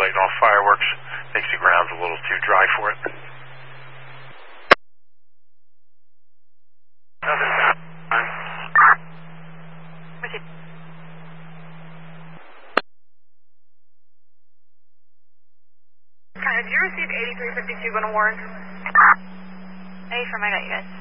lighting off fireworks. Makes the grounds a little too dry for it. Have you received 8352 on a warrant? 84, I got you guys.